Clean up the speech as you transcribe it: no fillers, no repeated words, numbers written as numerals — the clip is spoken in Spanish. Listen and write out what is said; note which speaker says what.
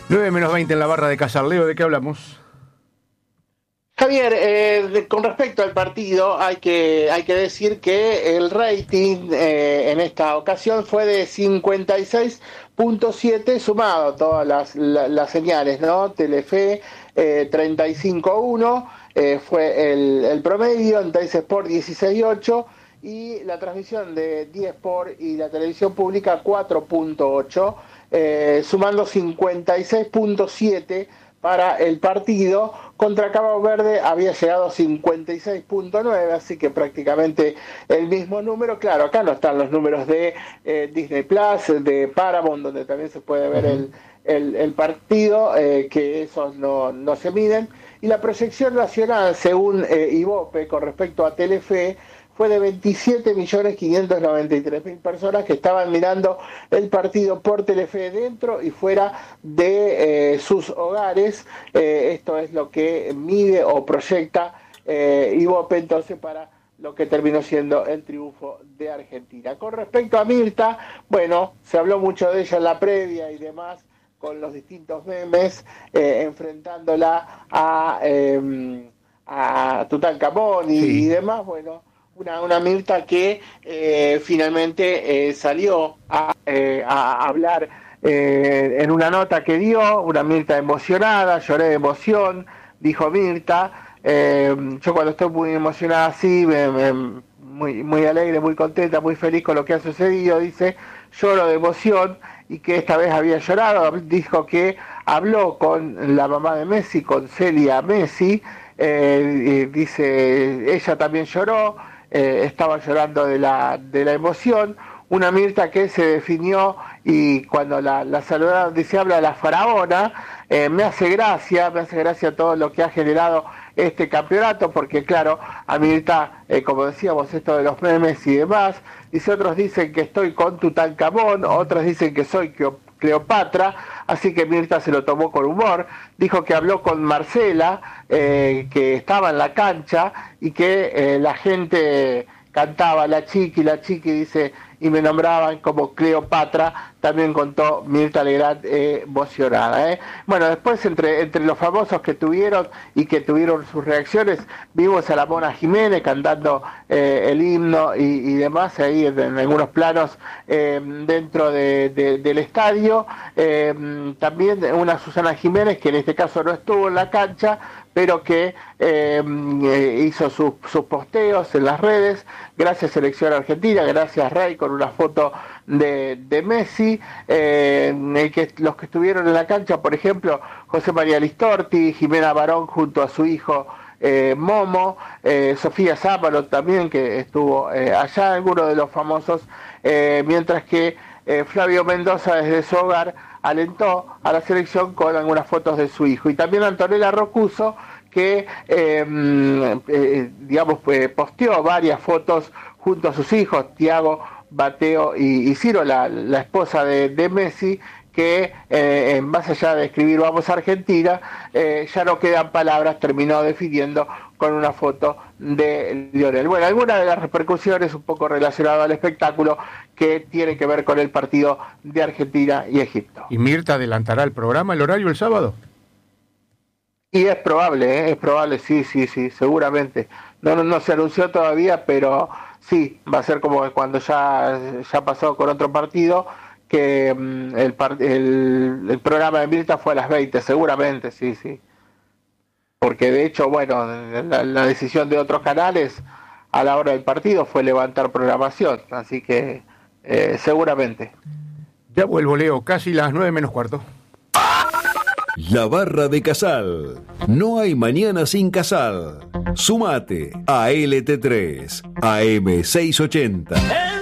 Speaker 1: 9:20 en la barra de Casal. Leo, ¿de qué hablamos?
Speaker 2: Javier, con respecto al partido, hay que decir que el rating en esta ocasión fue de 56.7, sumado todas las señales, ¿no? Telefe 35.1 fue el promedio, en Teis Sport 16.8 y la transmisión de 10 Sport y la televisión pública 4.8, sumando 56.7 para el partido. Contra Cabo Verde había llegado a 56.9, así que prácticamente el mismo número. Claro, acá no están los números de Disney Plus, de Paramount, donde también se puede ver el partido, que esos no se miden. Y la proyección nacional, según Ibope, con respecto a Telefe, fue de 27.593.000 personas que estaban mirando el partido por Telefe dentro y fuera de sus hogares. Esto es lo que mide o proyecta Ibope entonces para lo que terminó siendo el triunfo de Argentina. Con respecto a Mirta, bueno, se habló mucho de ella en la previa y demás, con los distintos memes, enfrentándola a Tutankamón y demás. Bueno, una Mirta que finalmente salió a hablar en una nota que dio, una Mirta emocionada, lloré de emoción, dijo Mirta. Yo cuando estoy muy emocionada así, muy alegre, muy contenta, muy feliz con lo que ha sucedido, dice, lloro de emoción, y que esta vez había llorado. Dijo que habló con la mamá de Messi, con Celia Messi, dice, ella también lloró, estaba llorando de la emoción. Una Mirta que se definió, y cuando la saludaron dice, habla la faraona. Me hace gracia todo lo que ha generado este campeonato, porque claro, a Mirta, como decíamos, esto de los memes y demás, dice, otros dicen que estoy con Tutankamón, otros dicen que soy Cleopatra, así que Mirta se lo tomó con humor. Dijo que habló con Marcela, que estaba en la cancha, y que la gente cantaba la chiqui, dice, y me nombraban como Cleopatra. También contó Mirta Legrand emocionada. Bueno, después entre los famosos que tuvieron y que tuvieron sus reacciones, vimos a la Mona Jiménez cantando el himno y demás, ahí en algunos planos dentro del estadio. También una Susana Jiménez, que en este caso no estuvo en la cancha, pero que hizo sus posteos en las redes. Gracias Selección Argentina, gracias Rey, con una foto de Messi. Los que estuvieron en la cancha, por ejemplo, José María Listorti, Jimena Barón junto a su hijo Momo, Sofía Zápalo también, que estuvo allá, algunos de los famosos, mientras que Flavio Mendoza desde su hogar alentó a la selección con algunas fotos de su hijo. Y también Antonella Rocuso, que posteó varias fotos junto a sus hijos, Tiago, Mateo y Ciro, la esposa de Messi, que más allá de escribir vamos a Argentina, ya no quedan palabras, terminó definiendo con una foto de Lionel. Bueno, algunas de las repercusiones un poco relacionadas al espectáculo que tiene que ver con el partido de Argentina y Egipto.
Speaker 1: ¿Y Mirta adelantará el programa, el horario, el sábado?
Speaker 2: Y es probable, sí, seguramente. No se anunció todavía, pero sí, va a ser como cuando ya pasó con otro partido, que el programa de Mirta fue a las 20, seguramente, sí. Porque de hecho, bueno, la decisión de otros canales a la hora del partido fue levantar programación, así que seguramente.
Speaker 1: Ya vuelvo, Leo, casi las 9:15.
Speaker 3: La barra de Casal. No hay mañana sin Casal. Sumate a LT3 AM 680.